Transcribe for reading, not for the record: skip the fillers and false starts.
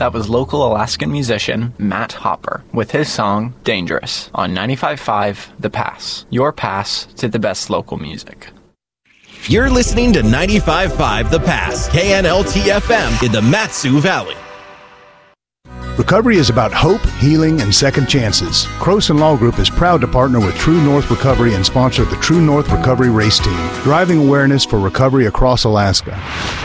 That was local Alaskan musician Matt Hopper with his song Dangerous on 95.5 The Pass, your pass to the best local music. You're listening to 95.5 The Pass, KNLT-FM in the Mat-Su Valley. Recovery is about hope, healing, and second chances. Croson Law Group is proud to partner with True North Recovery and sponsor the True North Recovery Race Team, driving awareness for recovery across Alaska.